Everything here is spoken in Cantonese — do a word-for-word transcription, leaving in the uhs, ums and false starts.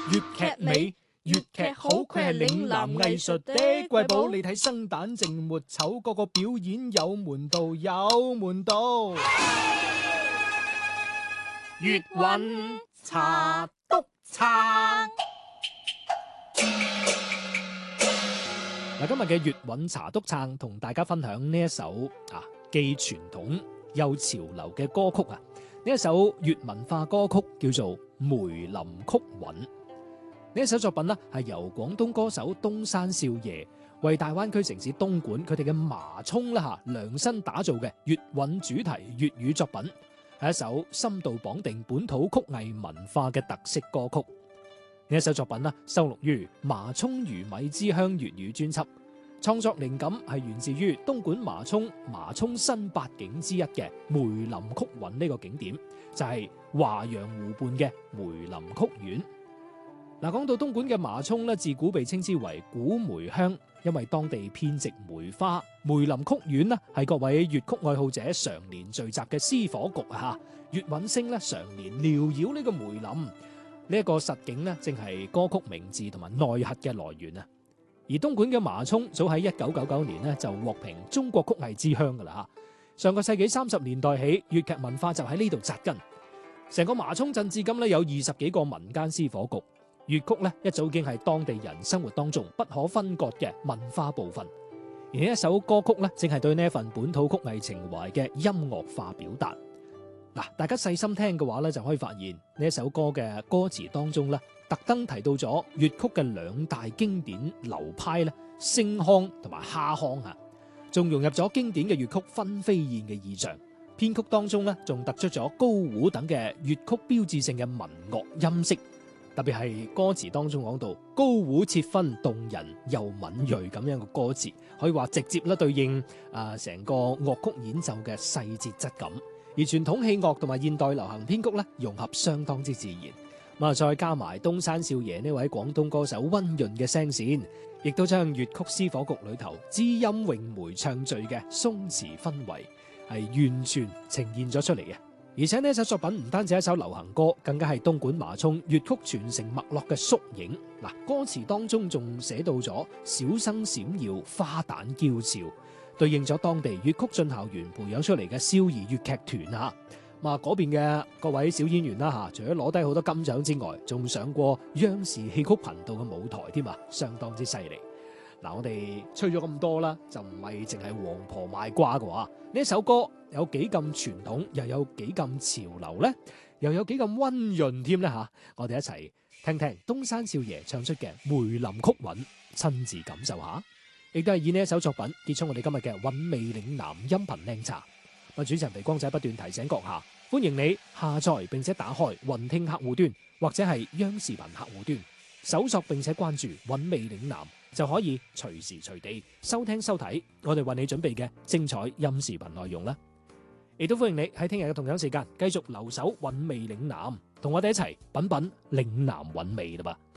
粵劇美，粵劇好，佢係嶺南藝術的瑰寶。你睇生旦淨末丑，個個表演有門道，有門道。 粵韻茶篤撐。 嗱，今日嘅粵韻茶篤撐同大家分享呢一首啊既傳統又潮流嘅歌曲啊，呢一首粵文化歌曲叫做《梅林曲韻》。呢一首作品呢係由廣東歌手東山少爺為大灣區城市東莞佢哋嘅麻涌啦吓量身打造嘅粵韻主題粵語作品，係一首深度綁定本土曲藝文化嘅特色歌曲。呢一首作品呢收錄於《麻涌魚米之鄉》粵語專輯，創作靈感係源自於東莞麻涌麻涌新八景之一嘅梅林曲韻呢個景點，就係、是、華陽湖畔嘅梅林曲苑。嗱，講到東莞嘅麻涌咧，自古被稱之為古梅鄉，因為當地遍植梅花。梅林曲苑咧係各位粵曲愛好者常年聚集嘅私火局啊！粵韻聲咧常年繚繞呢個梅林，呢、這、一個實景咧正係歌曲名字同埋內核嘅來源啊！而東莞嘅麻涌早喺一九九九年咧就獲評中國曲藝之鄉噶啦吓。上個世紀三十年代起，粵劇文化就喺呢度扎根。成個麻涌鎮至今咧有二十幾個民間私火局。粵曲咧一早已經係當地人生活當中不可分割嘅文化部分，而呢一首歌曲咧正係對呢一份本土曲藝情懷嘅音樂化表達。嗱，大家細心聽嘅話咧，就可以發現呢一首歌嘅歌詞當中咧，特登提到咗粵曲嘅兩大經典流派咧，升腔同埋下腔啊，仲融入咗經典嘅粵曲分飛燕嘅意象。編曲當中咧，仲突出咗高胡等嘅粵曲標誌性嘅民樂音色。特別係歌詞當中講到高胡切分動人又敏銳咁樣嘅歌詞，可以話直接咧對應啊成個樂曲演奏嘅細節質感。而傳統戲樂同埋現代流行編曲咧融合相當之自然。咁啊再加埋東山少爺呢位廣東歌手溫潤嘅聲線，亦都將粵曲私火局裏頭知音詠梅唱序嘅鬆弛氛圍係完全呈現咗出嚟嘅。而且呢首作品唔單止係一首流行歌，更加係東莞麻涌粵曲傳承脈絡嘅縮影。嗱，歌詞當中仲寫到咗小生閃耀，花旦嬌俏，對應咗當地粵曲進校園培養出嚟嘅少兒粵劇團啊。咁啊，嗰邊嘅各位小演員啦吓，除咗攞低好多金獎之外，仲上過央視戲曲頻道嘅舞台添啊，相當之犀利。嗱，我哋吹咗咁多啦，就唔係淨係王婆賣瓜嘅話，呢一首歌有幾咁傳統，又有幾咁潮流呢？又有幾咁溫潤添呢？吓，我哋一齊聽聽東山少爺唱出嘅梅林曲韻，親自感受下。亦都係以呢一首作品結束我哋今日嘅韻味嶺南音頻靚茶。我主持人肥光仔不斷提醒閣下，歡迎你下載並且打開雲聽客戶端或者係央視頻客戶端，搜索並且關注韻味嶺南，就可以隨時隨地收聽收睇我哋為你準備嘅精彩音視頻內容啦。亦都歡迎你喺聽日嘅同樣時間繼續留守韻味嶺南，同我哋一齊品品嶺南韻味啦吧。